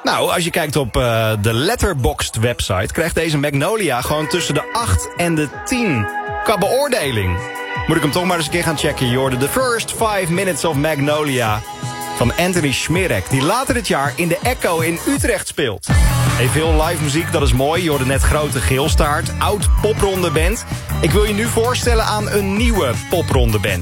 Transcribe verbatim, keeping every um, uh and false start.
Nou, als je kijkt op uh, de Letterboxd website... krijgt deze Magnolia gewoon tussen de acht en de tien qua beoordeling. Moet ik hem toch maar eens een keer gaan checken. Je hoorde The First Five Minutes of Magnolia van Anthony Smirek... die later dit jaar in de Echo in Utrecht speelt. Hey, veel live muziek, dat is mooi. Je hoorde net Grote Geelstaart, oud popronde band. Ik wil je nu voorstellen aan een nieuwe popronde band.